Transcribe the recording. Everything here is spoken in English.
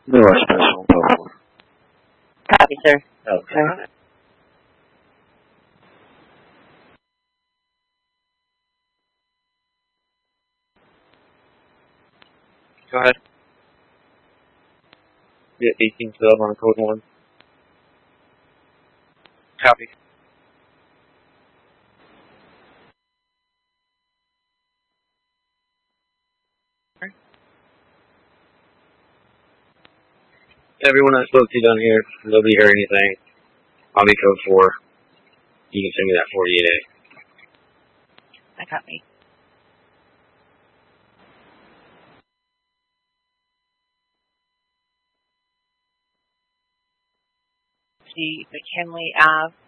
No special public. Copy, sir. Okay. Go ahead. Yeah, 1812 on code 1. Copy. Everyone I spoke to down here, nobody heard anything. I'll be code 4. You can send me that 48A. I copy. The McKinley Ave